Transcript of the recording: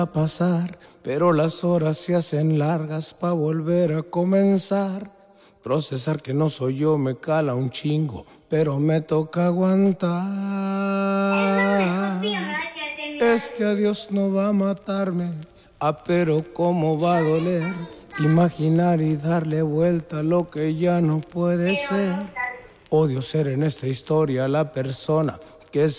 pasar, pero las horas se hacen largas pa' volver a comenzar. Procesar que no soy yo me cala un chingo, pero me toca aguantar. Este adiós no va a matarme, pero cómo va a doler. Imaginar y darle vuelta a lo que ya no puede ser. Odio ser en esta historia la persona que